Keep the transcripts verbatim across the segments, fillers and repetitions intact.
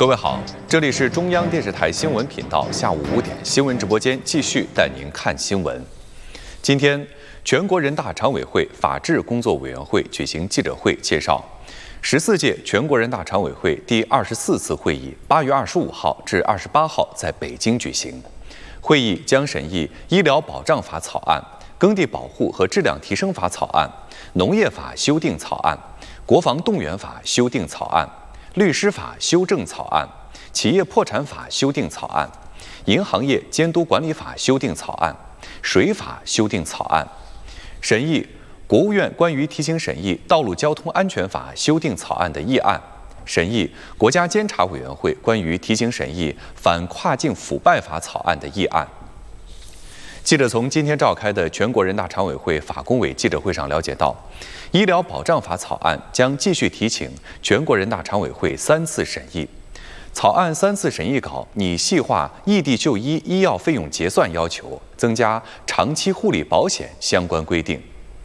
各位好，这里是中央电视台新闻频道，下午五点新闻直播间继续带您看新闻。今天，全国人大常委会法制工作委员会举行记者会，介绍十四届全国人大常委会第二十四次会议八月二十五号至二十八号在北京举行。会议将审议《医疗保障法》草案、《耕地保护和质量提升法》草案、《农业法》修订草案、《国防动员法》修订草案、律师法修正草案、企业破产法修订草案、银行业监督管理法修订草案、水法修订草案，审议国务院关于提请审议道路交通安全法修订草案的议案，审议国家监察委员会关于提请审议反跨境腐败法草案的议案。记者从今天召开的全国人大常委会法工委记者会上了解到，医疗保障法草案将继续提请全国人大常委会三次审议。草案三次审议稿拟细化异地就医医药费用结算要求，增加长期护理保险相关规定。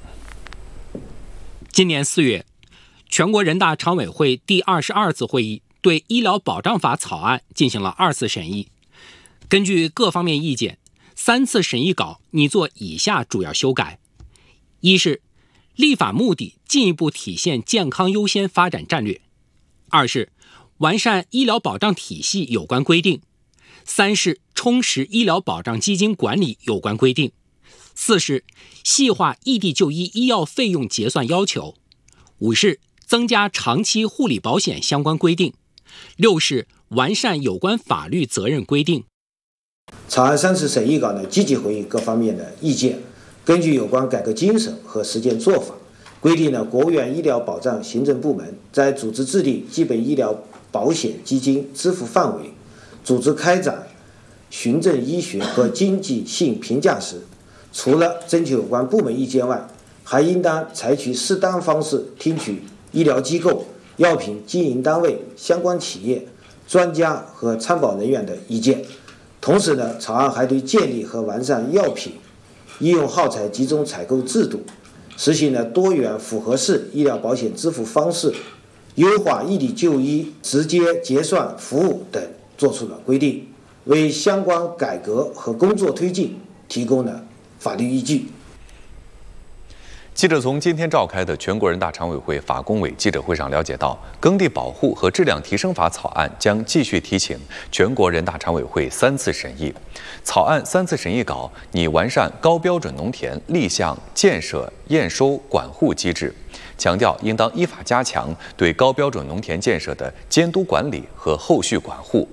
今年四月，全国人大常委会第二十二次会议对医疗保障法草案进行了二次审议。根据各方面意见，三次审议稿拟做以下主要修改：一是立法目的进一步体现健康优先发展战略；二是完善医疗保障体系有关规定；三是充实医疗保障基金管理有关规定；四是细化异地就医医药费用结算要求；五是增加长期护理保险相关规定；六是完善有关法律责任规定。 草案三次审议稿呢，积极回应各方面的意见，根据有关改革精神和实践做法，规定了国务院医疗保障行政部门在组织制定基本医疗保险基金支付范围、组织开展循证医学和经济性评价时，除了征求有关部门意见外，还应当采取适当方式听取医疗机构、药品经营单位、相关企业、专家和参保人员的意见。同时呢，草案还对建立和完善药品医用耗材集中采购制度，实行了多元复合式医疗保险支付方式，优化异地就医直接结算服务等作出了规定，为相关改革和工作推进提供了法律依据。 记者从今天召开的全国人大常委会法工委记者会上了解到，《耕地保护和质量提升法》草案将继续提请全国人大常委会三次审议。草案三次审议稿拟完善高标准农田立项建设验收管护机制，强调应当依法加强对高标准农田建设的监督管理和后续管护。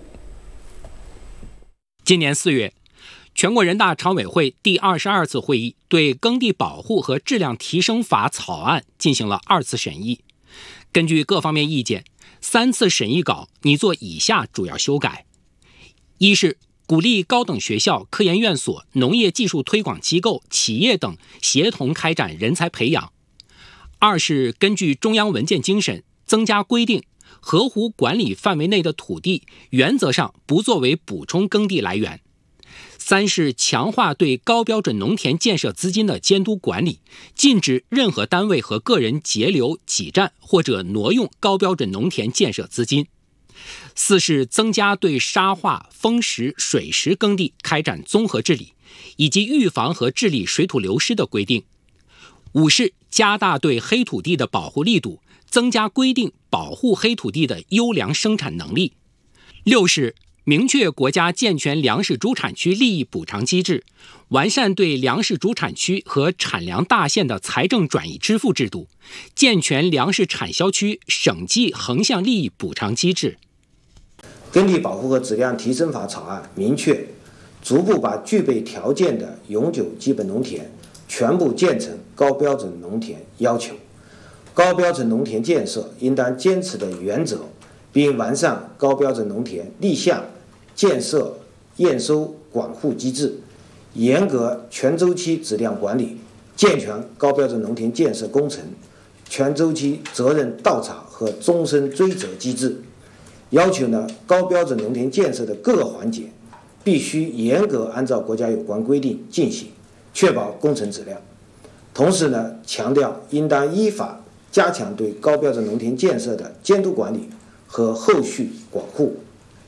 今年四月，全国人大常委会第二十二次会议对《耕地保护和质量提升法》草案进行了二次审议。根据各方面意见，三次审议稿拟做以下主要修改：一是鼓励高等学校、科研院所、农业技术推广机构、企业等协同开展人才培养；二是根据中央文件精神，增加规定，河湖管理范围内的土地原则上不作为补充耕地来源；三是强化对高标准农田建设资金的监督管理，禁止任何单位和个人截留、挤占或者挪用高标准农田建设资金；四是增加对沙化、风蚀、水蚀耕地开展综合治理，以及预防和治理水土流失的规定；五是加大对黑土地的保护力度，增加规定保护黑土地的优良生产能力；六是明确国家健全粮食主产区利益补偿机制，完善对粮食主产区和产粮大县的财政转移支付制度，健全粮食产销区省际横向利益补偿机制。 耕地保护和质量提升法草案明确，逐步把具备条件的永久基本农田全部建成高标准农田要求。高标准农田建设应当坚持的原则，并完善高标准农田立项建设验收管护机制，严格全周期质量管理，健全高标准农田建设工程全周期责任倒查和终身追责机制。要求呢，高标准农田建设的各个环节必须严格按照国家有关规定进行，确保工程质量。同时呢，强调应当依法加强对高标准农田建设的监督管理和后续管护，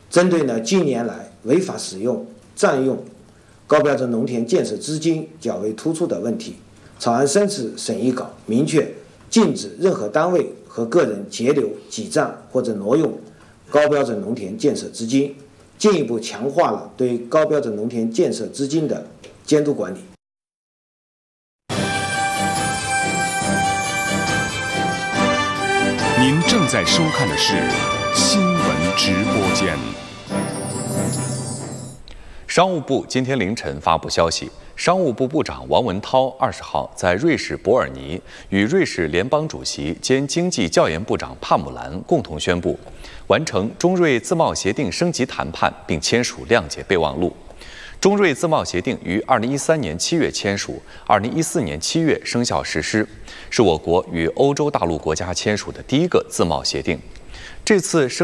针对呢近年来违法使用、占用高标准农田建设资金较为突出的问题，草案申请审议稿明确禁止任何单位和个人截留、挤占或者挪用高标准农田建设资金，进一步强化了对高标准农田建设资金的监督管理。 您正在收看的是新闻直播间。 商务部今天凌晨发布消息，商务部部长王文涛二十号在瑞士伯尔尼与瑞士联邦主席兼经济教研部长帕姆兰共同宣布，完成中瑞自贸协定升级谈判，并签署谅解备忘录。中瑞自贸协定于二零一三年七月签署，二零一四年七月生效实施，是我国与欧洲大陆国家签署的第一个自贸协定。这次升